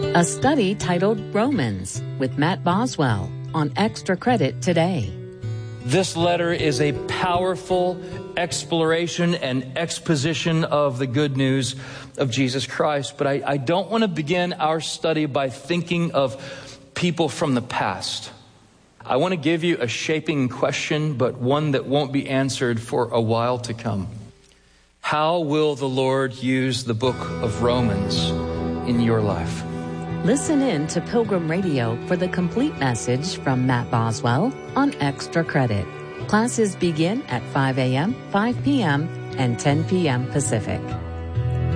A study titled Romans with Matt Boswell on Extra Credit today. This letter is a powerful exploration and exposition of the good news of Jesus Christ. But I don't want to begin our study by thinking of people from the past. I want to give you a shaping question, but one that won't be answered for a while to come. How will the Lord use the book of Romans in your life? Listen in to Pilgrim Radio for the complete message from Matt Boswell on Extra Credit. Classes begin at 5 a.m., 5 p.m., and 10 p.m. Pacific.